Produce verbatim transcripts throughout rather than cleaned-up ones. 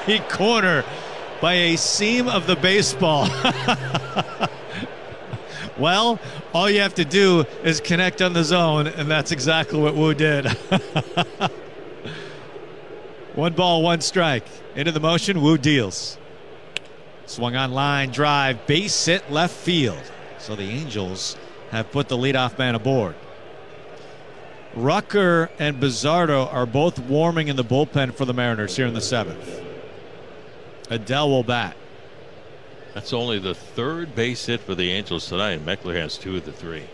right corner by a seam of the baseball. Well, all you have to do is connect on the zone, and that's exactly what Woo did. One ball, one strike. Into the motion, Woo deals. Swung on line, drive, base hit left field. So the Angels have put the leadoff man aboard. Rucker and Bizzardo are both warming in the bullpen for the Mariners here in the seventh. Adell will bat. That's only the third base hit for the Angels tonight. Meckler has two of the three.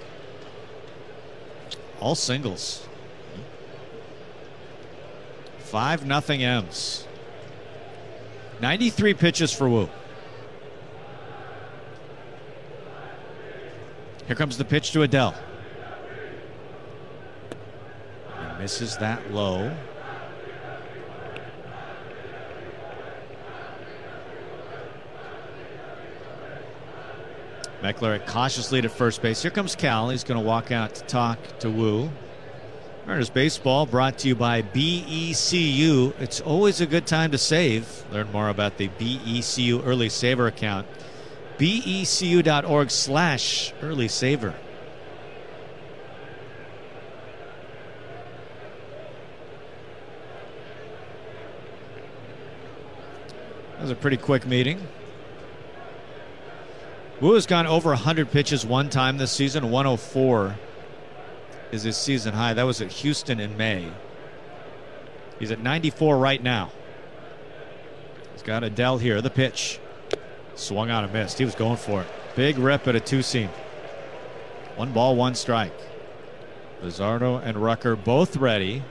All singles. Five nothing M's. ninety-three pitches for Woo. Here comes the pitch to Adell. He misses that low. Meckler at cautious lead at first base. Here comes Cal. He's going to walk out to talk to Woo. Mariners baseball brought to you by B E C U. It's always a good time to save. Learn more about the B E C U Early Saver account. B E C U dot org slash early saver. That was a pretty quick meeting. Woo has gone over one hundred pitches one time this season. one oh four is his season high. That was at Houston in May. He's at ninety-four right now. He's got Adell here. The pitch. Swung on and missed. He was going for it. Big rip at a two-seam. One ball, one strike. Bizzardo and Rucker both ready.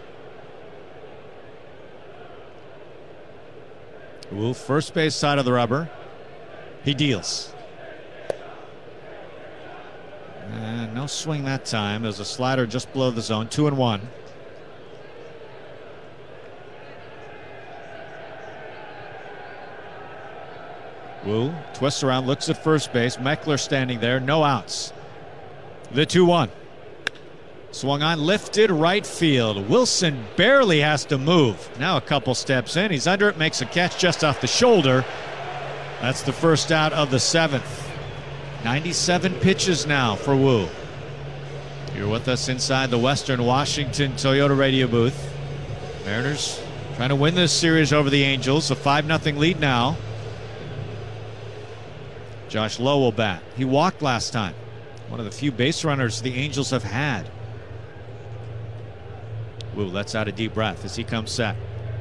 Woo, first base side of the rubber. He deals. And no swing that time. There's a slider just below the zone. Two and one. Woo twists around, looks at first base. Meckler standing there. No outs. The two one. Swung on, lifted right field. Wilson barely has to move. Now a couple steps in. He's under it, makes a catch just off the shoulder. That's the first out of the seventh. ninety-seven pitches now for Woo. You're with us inside the Western Washington Toyota radio booth. Mariners trying to win this series over the Angels. A five nothing lead now. Josh Lowe will bat. He walked last time. One of the few base runners the Angels have had. Woo lets out a deep breath as he comes set.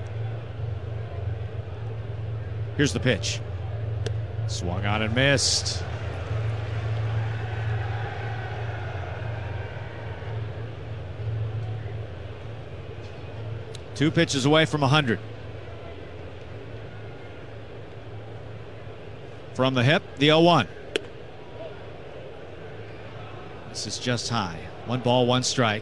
Here's the pitch. Swung on and missed. Two pitches away from one hundred. From the hip, the oh one. This is just high. One ball, one strike.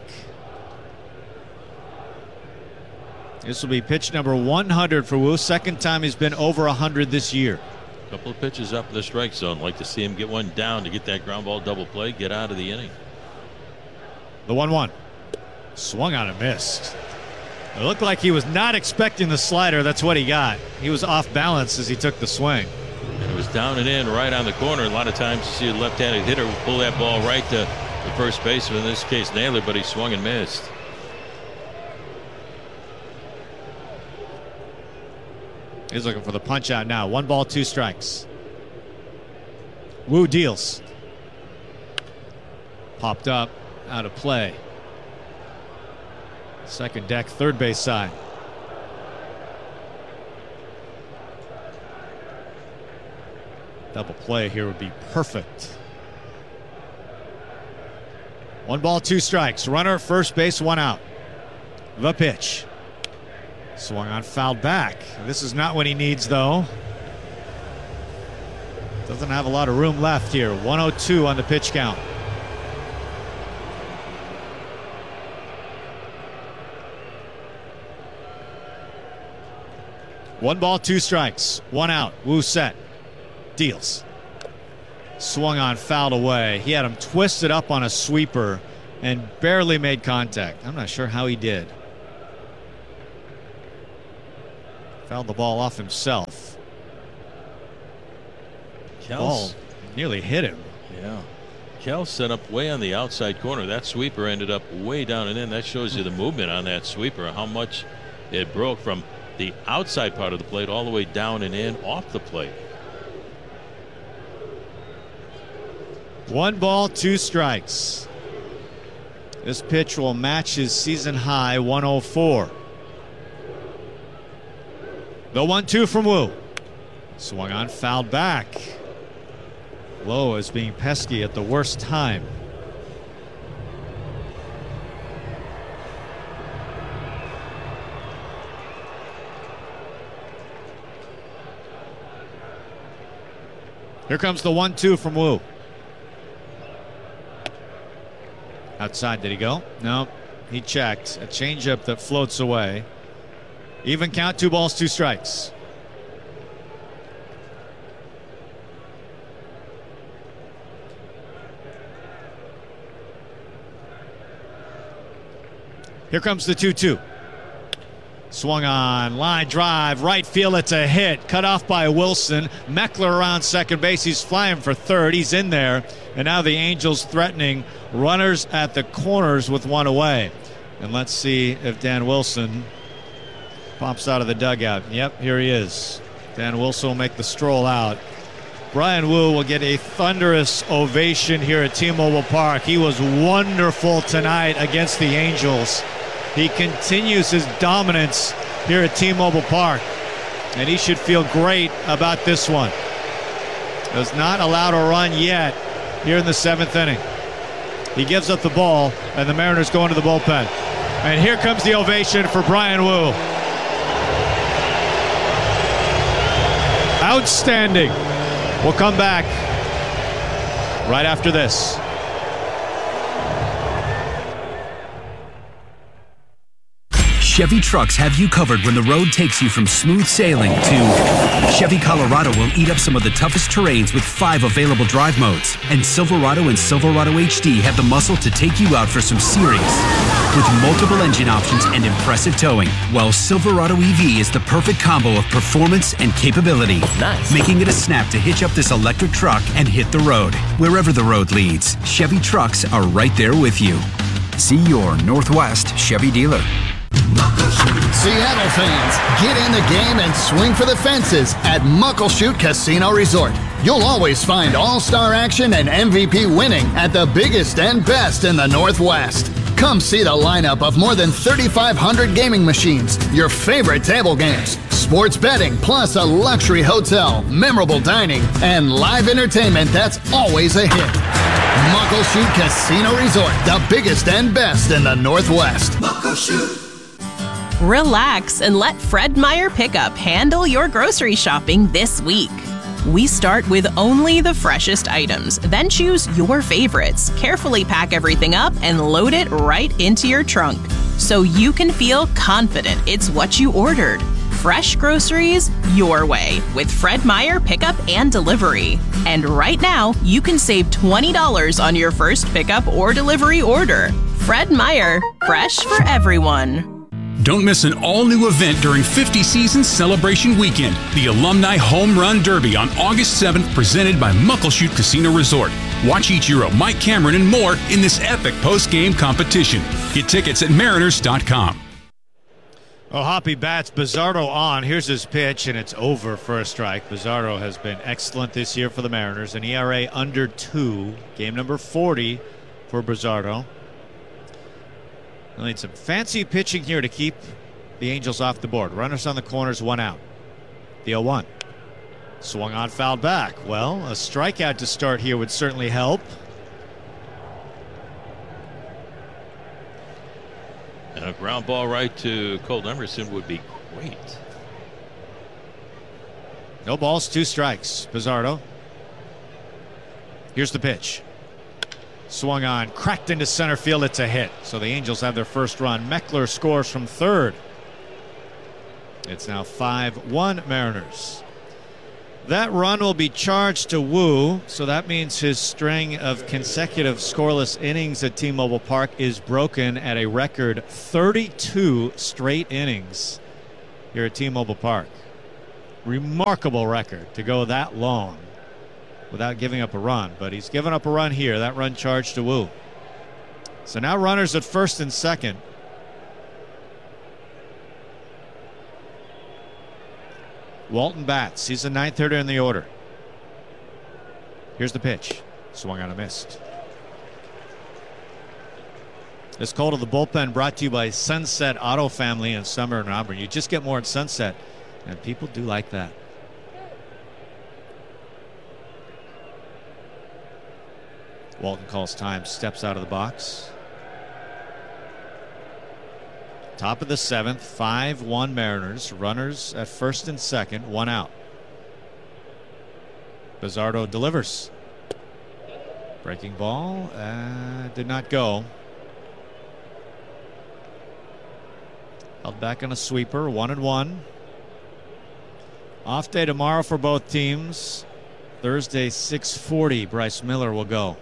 This will be pitch number one hundred for Woo. Second time he's been over one hundred this year. Couple of pitches up the strike zone. Like to see him get one down to get that ground ball double play, get out of the inning. The one one. Swung on and missed. It looked like he was not expecting the slider. That's what he got. He was off balance as he took the swing. And it was down and in right on the corner. A lot of times you see a left-handed hitter pull that ball right to the first baseman, in this case Naylor, but he swung and missed. He's looking for the punch out now. One ball, two strikes. Woo deals. Popped up, out of play. Second deck, third base side. Double play here would be perfect. One ball, two strikes. Runner at first base, one out. The pitch. Swung on, fouled back. This is not what he needs, though. Doesn't have a lot of room left here. one oh two on the pitch count. One ball, two strikes. One out. Woo set. Deals. Swung on, fouled away. He had him twisted up on a sweeper and barely made contact. I'm not sure how he did. Fouled the ball off himself. Ball nearly hit him. Yeah. Kel set up way on the outside corner. That sweeper ended up way down and in. That shows you the movement on that sweeper, how much it broke from the outside part of the plate all the way down and in off the plate. One ball, two strikes. This pitch will match his season high one oh four. The one two from Woo. Swung on, fouled back. Lowe is being pesky at the worst time. Here comes the one two from Woo. Outside, did he go? No, he checked. A changeup that floats away. Even count, two balls, two strikes. Here comes the two two. Swung on, line drive, right field, it's a hit. Cut off by Wilson. Meckler around second base, he's flying for third, he's in there. And now the Angels threatening runners at the corners with one away. And let's see if Dan Wilson pops out of the dugout. Yep, here he is. Dan Wilson will make the stroll out. Bryan Woo will get a thunderous ovation here at T-Mobile Park. He was wonderful tonight against the Angels. He continues his dominance here at T-Mobile Park, and he should feel great about this one. Does not allow a run yet here in the seventh inning. He gives up the ball, and the Mariners go into the bullpen. And here comes the ovation for Bryan Woo. Outstanding. We'll come back right after this. Chevy trucks have you covered when the road takes you from smooth sailing to Chevy Colorado will eat up some of the toughest terrains with five available drive modes. And Silverado and Silverado H D have the muscle to take you out for some serious with multiple engine options and impressive towing. While Silverado E V is the perfect combo of performance and capability. Nice. Making it a snap to hitch up this electric truck and hit the road. Wherever the road leads, Chevy trucks are right there with you. See your Northwest Chevy dealer. Seattle fans, get in the game and swing for the fences at Muckleshoot Casino Resort. You'll always find all-star action and M V P winning at the biggest and best in the Northwest. Come see the lineup of more than thirty-five hundred gaming machines, your favorite table games, sports betting, plus a luxury hotel, memorable dining, and live entertainment that's always a hit. Muckleshoot Casino Resort, the biggest and best in the Northwest. Muckleshoot. Relax and let Fred Meyer Pickup handle your grocery shopping this week. We start with only the freshest items, then choose your favorites, carefully pack everything up, and load it right into your trunk so you can feel confident it's what you ordered. Fresh groceries your way with Fred Meyer Pickup and Delivery. And right now, you can save twenty dollars on your first pickup or delivery order. Fred Meyer, fresh for everyone. Don't miss an all-new event during fifty Seasons Celebration Weekend, the Alumni Home Run Derby on August seventh, presented by Muckleshoot Casino Resort. Watch Ichiro, Mike Cameron, and more in this epic post-game competition. Get tickets at mariners dot com. Oh, Hoppy bats Bizzardo on. Here's his pitch, and it's over for a strike. Bizzardo has been excellent this year for the Mariners. An E R A under two. Game number forty for Bizzardo. They'll need some fancy pitching here to keep the Angels off the board. Runners on the corners, one out. The oh one. Swung on, fouled back. Well, a strikeout to start here would certainly help. And a ground ball right to Colton Emerson would be great. No balls, two strikes. Bizzardo. Here's the pitch. Swung on, cracked into center field. It's a hit. So the Angels have their first run. Meckler scores from third. It's now five one Mariners. That run will be charged to Woo, so that means his string of consecutive scoreless innings at T-Mobile Park is broken at a record thirty-two straight innings here at T-Mobile Park. remarkable record to go that long without giving up a run. But he's given up a run here. That run charged to Wu. So now runners at first and second. Walton bats. He's the ninth hitter in the order. Here's the pitch. Swung on and missed. This call to the bullpen brought to you by Sunset Auto Family in Summer and Auburn. You just get more at Sunset, and people do like that. Walton calls time, steps out of the box. Top of the seventh, five one Mariners. Runners at first and second, one out. Bizzardo delivers. Breaking ball, uh, did not go. Held back on a sweeper, one and one. Off day tomorrow for both teams. Thursday, six forty, Bryce Miller will go.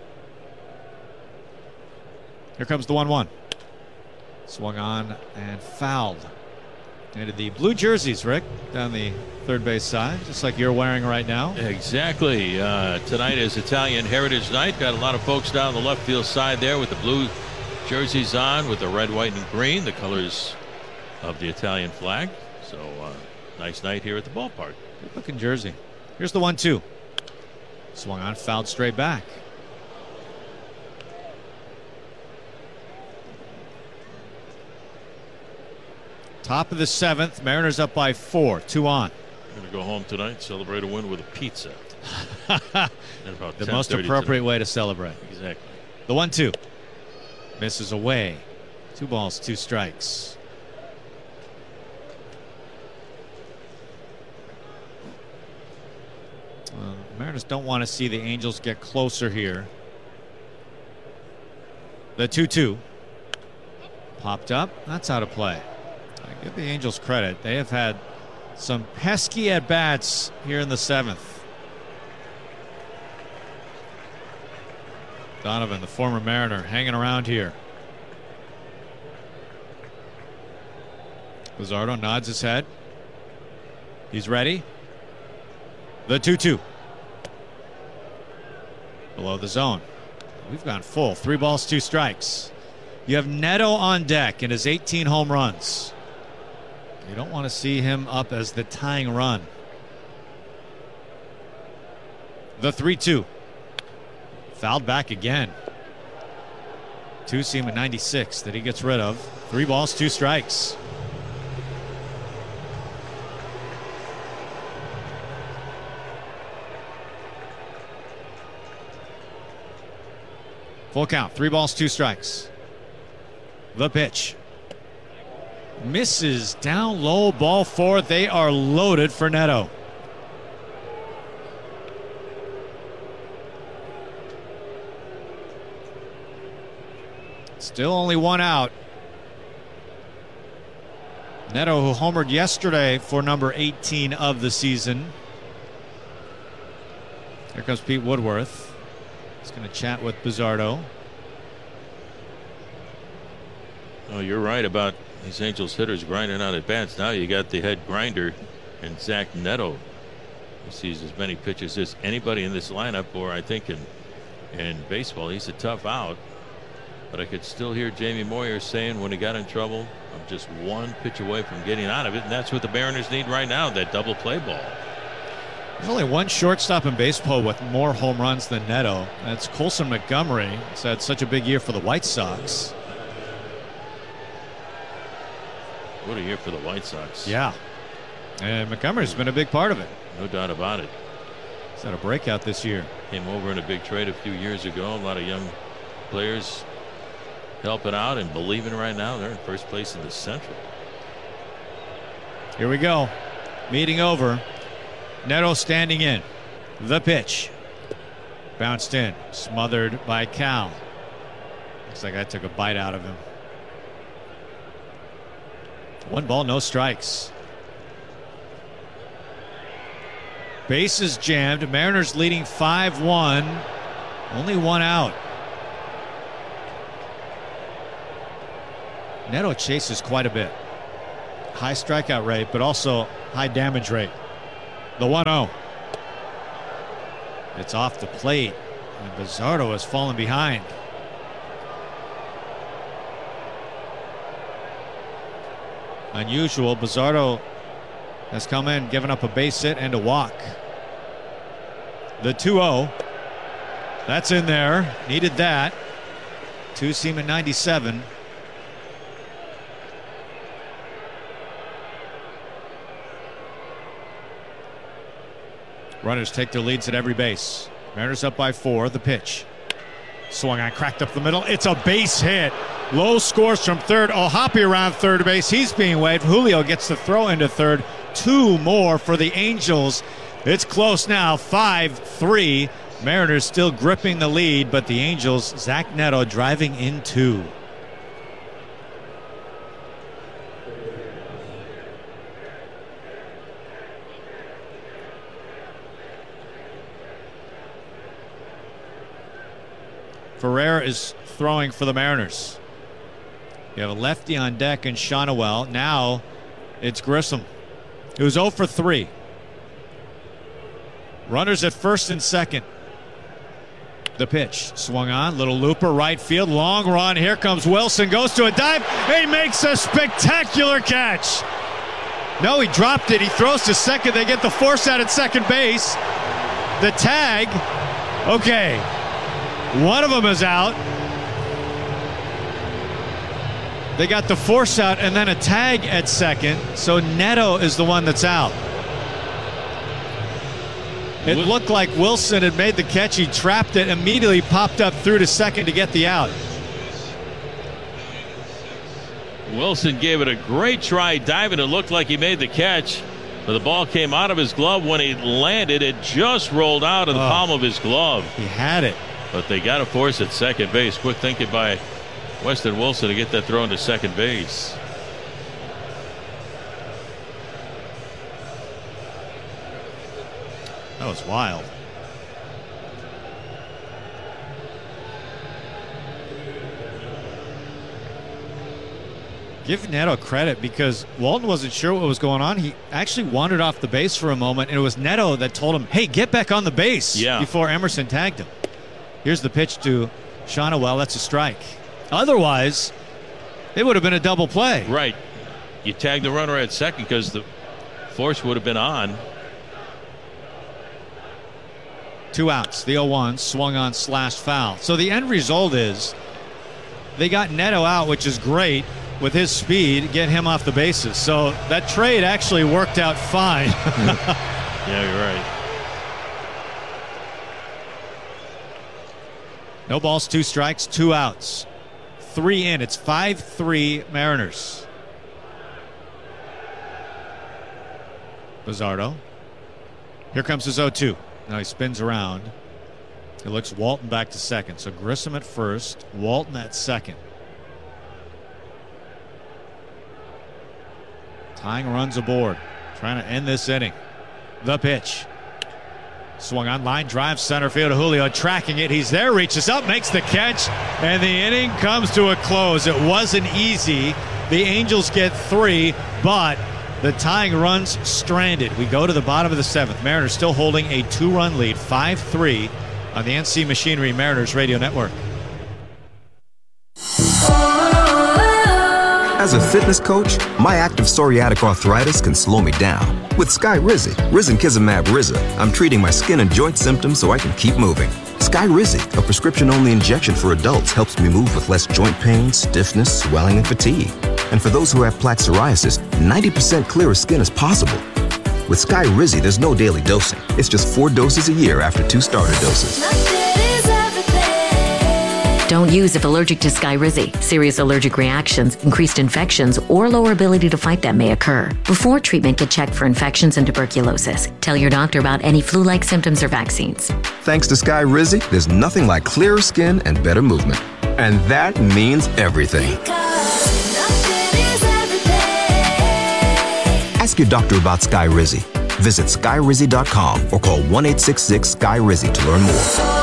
Here comes the one one. Swung on and fouled. Into the blue jerseys, Rick, down the third base side, just like you're wearing right now. Exactly. Uh, tonight is Italian Heritage Night. Got a lot of folks down the left field side there with the blue jerseys on with the red, white, and green, the colors of the Italian flag. So uh, nice night here at the ballpark. Good looking jersey. Here's the one two. Swung on, fouled straight back. Top of the seventh, Mariners up by four, two on. I'm going to go home tonight, celebrate a win with a pizza. about the most appropriate tonight. way to celebrate. Exactly. The one two. Misses away. Two balls, two strikes. Well, Mariners don't want to see the Angels get closer here. The two two. Popped up. That's out of play. I give the Angels credit. They have had some pesky at-bats here in the seventh. Donovan, the former Mariner, hanging around here. Bizzardo nods his head. He's ready. The two two. Below the zone. We've gone full. Three balls, two strikes. You have Neto on deck in his eighteen home runs. You don't want to see him up as the tying run. The three two. Fouled back again. Two seam at ninety-six that he gets rid of. Three balls, two strikes. Full count. Three balls, two strikes. The pitch. Misses down low, ball four. They are loaded for Neto. Still only one out. Neto, who homered yesterday for number eighteen of the season. Here comes Pete Woodworth. He's going to chat with Bizzardo. Oh, you're right about these Angels hitters grinding out at bats. Now you got the head grinder and Zach Neto. He sees as many pitches as anybody in this lineup, or I think in in baseball. He's a tough out. But I could still hear Jamie Moyer saying when he got in trouble, I'm just one pitch away from getting out of it. And that's what the Mariners need right now, that double play ball. There's only one shortstop in baseball with more home runs than Neto. That's Colson Montgomery. He's had such a big year for the White Sox. What a year for the White Sox. Yeah. And Montgomery's been a big part of it. No doubt about it. He's had a breakout this year. Came over in a big trade a few years ago. A lot of young players helping out and believing right now. They're in first place in the Central. Here we go. Meeting over. Neto standing in. The pitch. Bounced in. Smothered by Cal. Looks like I took a bite out of him. One ball, no strikes. Bases jammed. Mariners leading five one. Only one out. Neto chases quite a bit. High strikeout rate, but also high damage rate. The one oh. It's off the plate, and Bizzardo has fallen behind. Unusual. Bizzardo has come in, given up a base hit and a walk. The two oh. That's in there. Needed that. Two seam at ninety-seven. Runners take their leads at every base. Mariners up by four. The pitch. Swung on, cracked up the middle. It's a base hit. Low scores from third. O'Hoppe around third base. He's being waved. Julio gets the throw into third. Two more for the Angels. It's close now. five three. Mariners still gripping the lead, but the Angels, Zach Neto driving in two. Ferrer is throwing for the Mariners. You have a lefty on deck and Shonowell. Now it's Grissom, who's oh for three. Runners at first and second. The pitch swung on, little looper, right field, long run. Here comes Wilson, goes to a dive. He makes a spectacular catch. No, he dropped it. He throws to second. They get the force out at second base. The tag. Okay. One of them is out. They got the force out and then a tag at second. So Neto is the one that's out. It looked like Wilson had made the catch. He trapped it, immediately popped up through to second to get the out. Wilson gave it a great try diving. It looked like he made the catch, but the ball came out of his glove. When he landed, it just rolled out of the oh, palm of his glove. He had it. But they got a force at second base. Quick thinking by Weston Wilson to get that throw into second base. That was wild. Give Neto credit because Walton wasn't sure what was going on. He actually wandered off the base for a moment, and it was Neto that told him, hey, get back on the base, yeah, before Emerson tagged him. Here's the pitch to Shonowell. That's a strike. Otherwise, it would have been a double play. Right. You tag the runner at second because the force would have been on. Two outs. The oh one swung on, slashed foul. So the end result is they got Neto out, which is great with his speed, get him off the bases. So that trade actually worked out fine. Yeah, you're right. No balls, two strikes, two outs. Three in. It's five three Mariners. Bizzardo. Here comes his oh two. Now he spins around. He looks Walton back to second. So Grissom at first, Walton at second. Tying runs aboard. Trying to end this inning. The pitch. Swung on, line drive, center field. Julio tracking it. He's there, reaches up, makes the catch, and the inning comes to a close. It wasn't easy. The Angels get three, but the tying run's stranded. We go to the bottom of the seventh. Mariners still holding a two-run lead, five three on the N C Machinery Mariners Radio Network. As a fitness coach, my active psoriatic arthritis can slow me down. With Skyrizi, Risankizumab Riza, I'm treating my skin and joint symptoms so I can keep moving. Skyrizi, a prescription-only injection for adults, helps me move with less joint pain, stiffness, swelling, and fatigue. And for those who have plaque psoriasis, ninety percent clearer skin is possible. With Skyrizi, there's no daily dosing. It's just four doses a year after two starter doses. Don't use if allergic to Skyrizi. Serious allergic reactions, increased infections, or lower ability to fight them may occur. Before treatment, get checked for infections and tuberculosis. Tell your doctor about any flu-like symptoms or vaccines. Thanks to Skyrizi, there's nothing like clearer skin and better movement. And that means everything. Ask your doctor about Skyrizi. Visit Skyrizi dot com or call one eight six six Sky Rizi to learn more.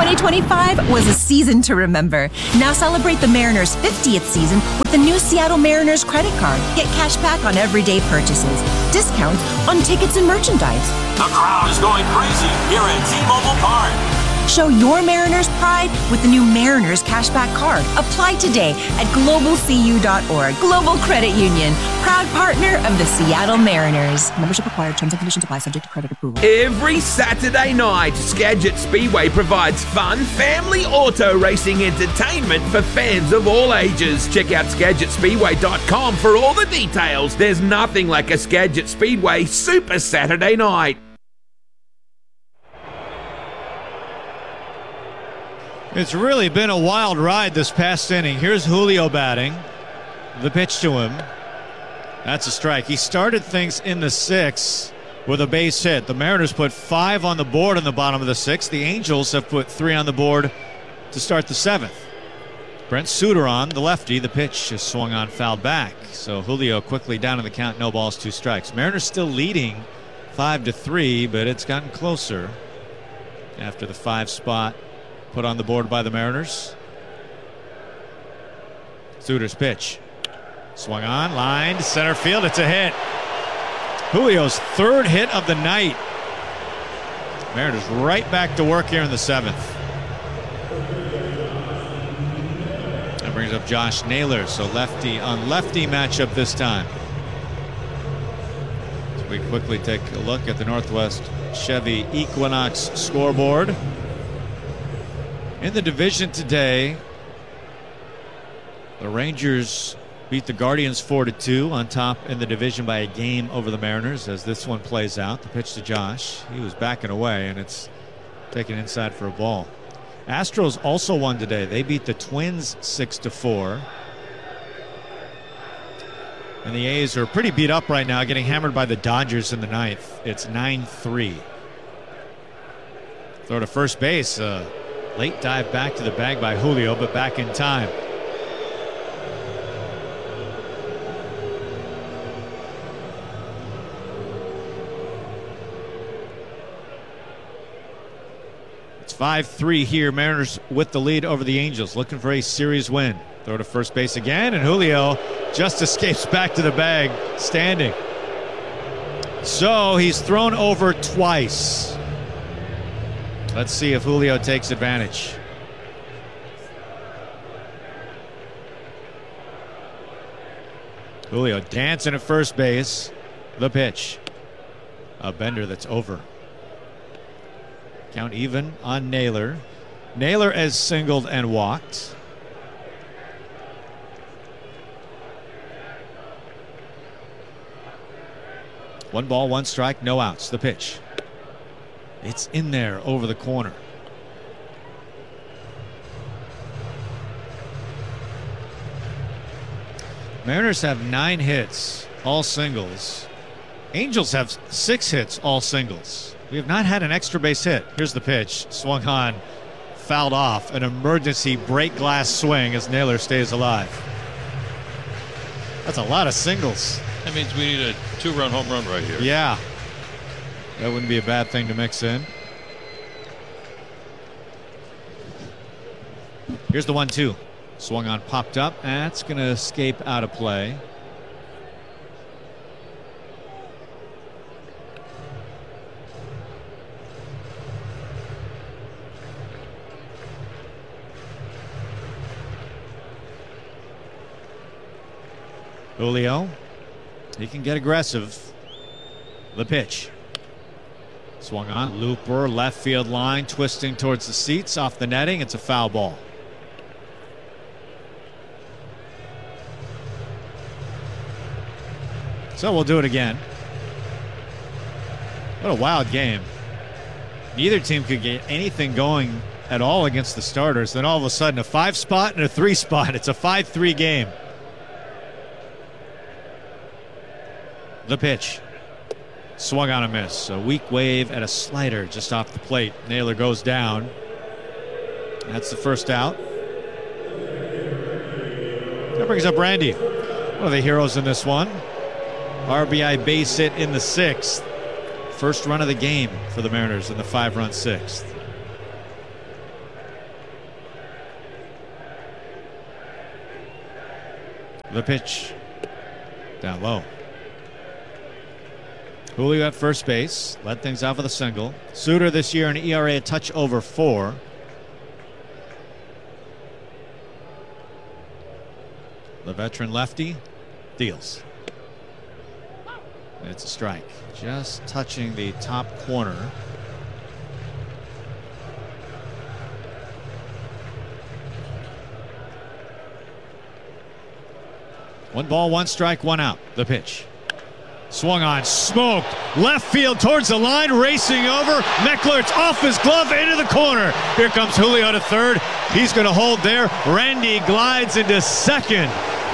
twenty twenty-five was a season to remember. Now celebrate the Mariners' fiftieth season with the new Seattle Mariners credit card. Get cash back on everyday purchases, discounts on tickets and merchandise. The crowd is going crazy here at T-Mobile Park. Show your Mariners pride with the new Mariners Cashback Card. Apply today at global c u dot org. Global Credit Union, proud partner of the Seattle Mariners. Membership required. Terms and conditions apply. Subject to credit approval. Every Saturday night, Skagit Speedway provides fun, family auto racing entertainment for fans of all ages. Check out skagit speedway dot com for all the details. There's nothing like a Skagit Speedway Super Saturday night. It's really been a wild ride this past inning. Here's Julio batting. The pitch to him. That's a strike. He started things in the sixth with a base hit. The Mariners put five on the board in the bottom of the sixth. The Angels have put three on the board to start the seventh. Brent Suter on, the lefty. The pitch just swung on, foul back. So Julio quickly down in the count. No balls, two strikes. Mariners still leading five to three, but it's gotten closer after the five spot put on the board by the Mariners. Suter's pitch. Swung on, lined, center field. It's a hit. Julio's third hit of the night. Mariners right back to work here in the seventh. That brings up Josh Naylor. So lefty on lefty matchup this time. So we quickly take a look at the Northwest Chevy Equinox scoreboard. In the division today, the Rangers beat the Guardians four to two, on top in the division by a game over the Mariners as this one plays out. The pitch to Josh. He was backing away, and it's taken inside for a ball. Astros also won today. They beat the Twins six to four. And the A's are pretty beat up right now, getting hammered by the Dodgers in the ninth. It's nine three. Throw to first base. Uh, Late dive back to the bag by Julio, but back in time. It's five three here. Mariners with the lead over the Angels, looking for a series win. Throw to first base again, and Julio just escapes back to the bag, standing. So he's thrown over twice. Let's see if Julio takes advantage. Julio dancing at first base. The pitch. A bender that's over. Count even on Naylor. Naylor has singled and walked. One ball, one strike, no outs. The pitch. It's in there over the corner. Mariners have nine hits, all singles. Angels have six hits, all singles. We have not had an extra base hit. Here's the pitch. Swung on, fouled off. An emergency break glass swing as Naylor stays alive. That's a lot of singles. That means we need a two-run home run right here. Yeah. That wouldn't be a bad thing to mix in. Here's the one two. Swung on, popped up. That's going to escape out of play. Julio. He can get aggressive. The pitch. Swung on, looper, left field line, twisting towards the seats, off the netting. It's a foul ball. So we'll do it again. What a wild game. Neither team could get anything going at all against the starters. Then all of a sudden, a five spot and a three spot. It's a five three game. The pitch. Swung on a miss. A weak wave and a slider just off the plate. Naylor goes down. That's the first out. That brings up Randy. One of the heroes in this one. R B I base hit in the sixth. First run of the game for the Mariners in the five-run sixth. The pitch. Down low. Julio at first base. Led things off with a single. Suter this year an E R A a touch over four. The veteran lefty deals. It's a strike. Just touching the top corner. One ball, one strike, one out. The pitch. Swung on, smoked. Left field towards the line, racing over. Meckler, it's off his glove, into the corner. Here comes Julio to third. He's going to hold there. Randy glides into second.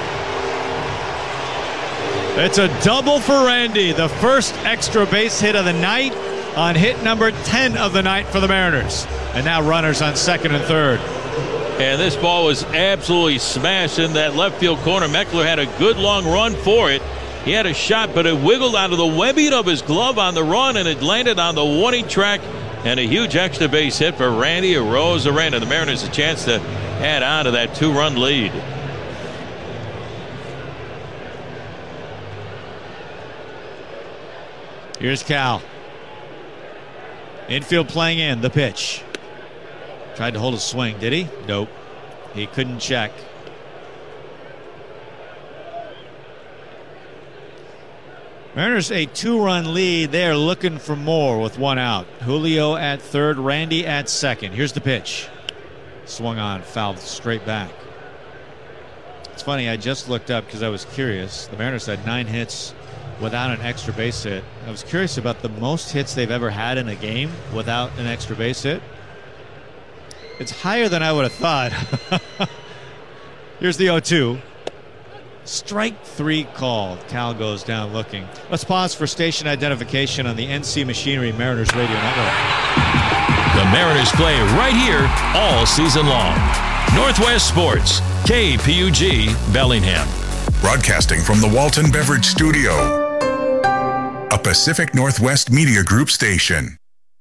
It's a double for Randy. The first extra base hit of the night on hit number ten of the night for the Mariners. And now runners on second and third. And this ball was absolutely smashed in that left field corner. Meckler had a good long run for it. He had a shot, but it wiggled out of the webbing of his glove on the run, and it landed on the warning track. And a huge extra base hit for Randy Arozarena. The Mariners a chance to add on to that two-run lead. Here's Cal. Infield playing in. The pitch. Tried to hold a swing, did he? Nope. He couldn't check. Mariners a two-run lead. They're looking for more with one out. Julio at third, Randy at second. Here's the pitch. Swung on, fouled straight back. It's funny, I just looked up because I was curious. The Mariners had nine hits without an extra base hit. I was curious about the most hits they've ever had in a game without an extra base hit. It's higher than I would have thought. Here's the oh two. Strike three called. Cal goes down looking. Let's pause for station identification on the N C Machinery Mariners Radio Network. The Mariners play right here all season long. Northwest Sports, K P U G, Bellingham. Broadcasting from the Walton Beverage Studio, a Pacific Northwest Media Group station.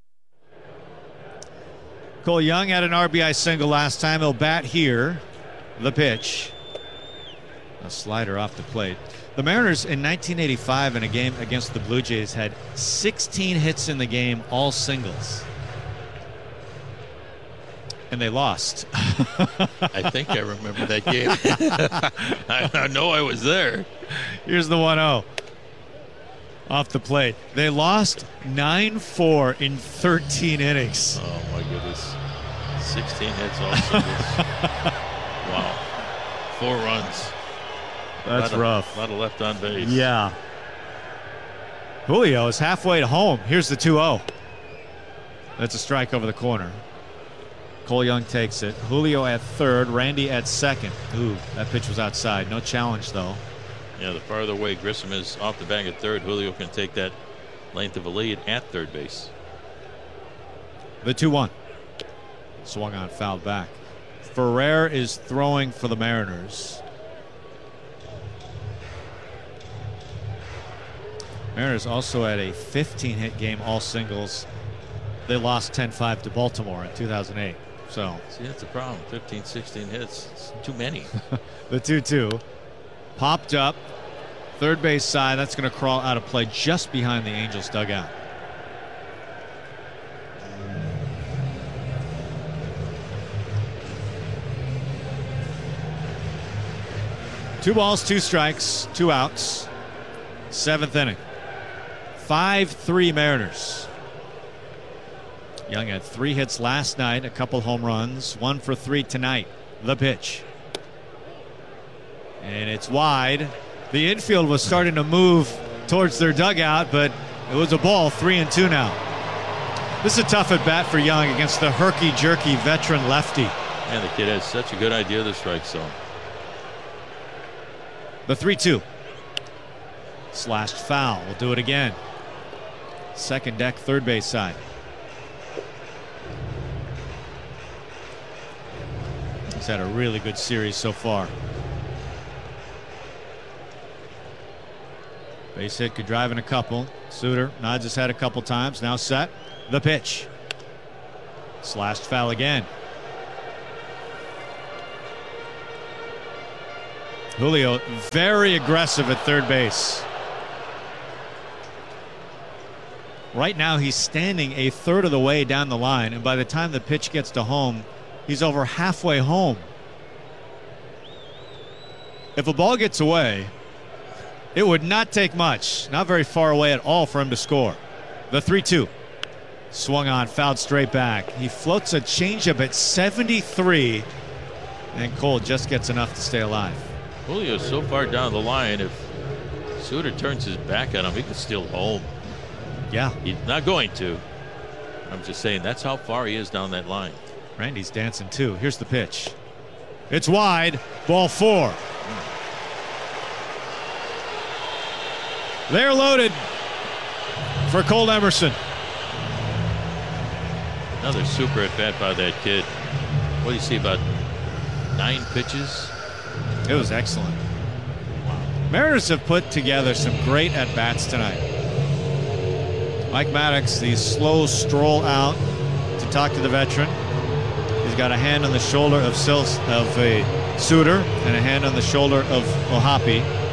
Cole Young had an R B I single last time. He'll bat here. The pitch. A slider off the plate. The Mariners in nineteen eighty-five in a game against the Blue Jays had sixteen hits in the game, all singles. And they lost. I think I remember that game. I, I know I was there. Here's the one oh. Off the plate. They lost nine four in thirteen innings. Oh, my goodness. sixteen hits, all singles. Wow. Four runs. That's a rough. A lot of left on base. Yeah. Julio is halfway to home. Here's the two oh. That's a strike over the corner. Cole Young takes it. Julio at third. Randy at second. Ooh, that pitch was outside. No challenge, though. Yeah, the farther away Grissom is off the bag at third, Julio can take that length of a lead at third base. The two one. Swung on, fouled back. Ferrer is throwing for the Mariners. Mariners also had a fifteen hit game, all singles. They lost ten five to Baltimore in two thousand eight. So, see, that's the problem. fifteen, sixteen hits. It's too many. The two two. Popped up. Third base side. That's going to crawl out of play just behind the Angels dugout. Two balls, two strikes, two outs. Seventh inning. five three Mariners. Young had three hits last night, a couple home runs, one for three tonight. The pitch. And it's wide. The infield was starting to move towards their dugout, but it was a ball, three and two now. This is a tough at bat for Young against the herky-jerky veteran lefty. And the kid has such a good idea of the strike zone. The three two. Slashed foul. We'll do it again. Second deck, third base side. He's had a really good series so far. Base hit, could drive in a couple. Suter nods his head a couple times. Now set. The pitch. Slashed foul again. Julio very aggressive at third base. Right now he's standing a third of the way down the line, and by the time the pitch gets to home, he's over halfway home. If a ball gets away, it would not take much, not very far away at all, for him to score. The three two. Swung on, fouled straight back. He floats a changeup at seventy-three, and Cole just gets enough to stay alive. Julio's so far down the line, if Suter turns his back on him, he could steal home. Yeah. He's not going to. I'm just saying that's how far he is down that line. Randy's dancing too. Here's the pitch. It's wide. Ball four. They're loaded for Cole Emerson. Another super at bat by that kid. What do you see, about nine pitches? It was excellent. Mariners have put together some great at bats tonight. Mike Maddox, the slow stroll out to talk to the veteran. He's got a hand on the shoulder of Sil- of a Suter and a hand on the shoulder of Ohapi.